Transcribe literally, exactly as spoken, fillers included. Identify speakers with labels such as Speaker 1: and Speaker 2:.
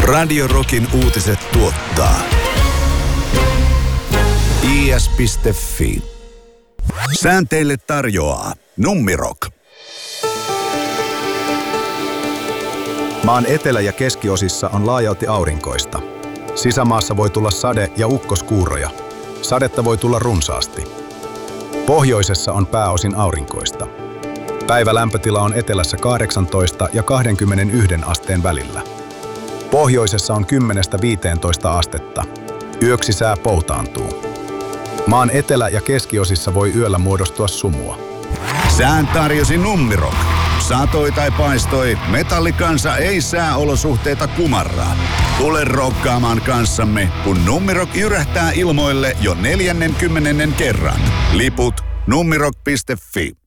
Speaker 1: Radio Rockin uutiset tuottaa i s piste f i. Säänteille tarjoaa Nummirok.
Speaker 2: Maan etelä- ja keskiosissa on laajalti aurinkoista. Sisämaassa voi tulla sade- ja ukkoskuuroja. Sadetta voi tulla runsaasti. Pohjoisessa on pääosin aurinkoista. Päivälämpötila on etelässä kahdeksantoista ja kaksikymmentäyksi asteen välillä. Pohjoisessa on kymmenestä viiteentoista astetta. Yöksi sää poutaantuu. Maan etelä- ja keskiosissa voi yöllä muodostua sumua.
Speaker 1: Sään tarjosi Nummirok. Satoi tai paistoi, metallikansa ei sääolosuhteita kumarraa. Tule rokkaamaan kanssamme, kun Nummirok jyrähtää ilmoille jo neljännenkymmenennen kerran. Liput nummirok piste f i.